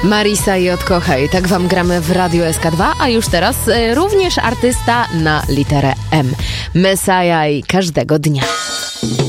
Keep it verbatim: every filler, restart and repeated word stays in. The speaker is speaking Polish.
Marisa i Odkochaj, tak wam gramy w Radiu S K dwa, a już teraz y, również artysta na literę M. Messiah i każdego dnia.